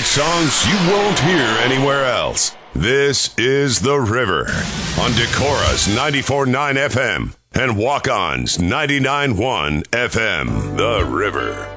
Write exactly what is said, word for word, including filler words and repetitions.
classic songs you won't hear anywhere else. This is The River on Decorah's ninety-four point nine F M and Walk-On's ninety-nine point one F M. The River.